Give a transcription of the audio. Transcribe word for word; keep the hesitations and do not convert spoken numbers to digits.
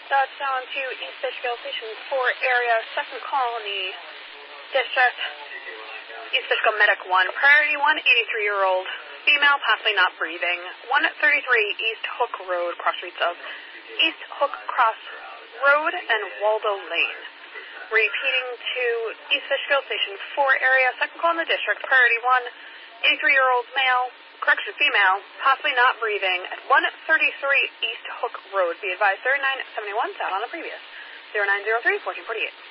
Dodge down to East Fishkill Station four area, second colony, district, East Fishkill Medic one, priority one, eighty-three-year-old female, possibly not breathing, one thirty-three East Hook Road, cross streets of East Hook Cross Road and Waldo Lane. Repeating to East Fishkill Station four area, second call in the district, priority one, eighty-three-year-old male, correction, female, possibly not breathing, at one thirty-three East Hook Road. Be advised, thirty-nine seventy-one, sound on the previous, zero nine zero three, fourteen forty-eight.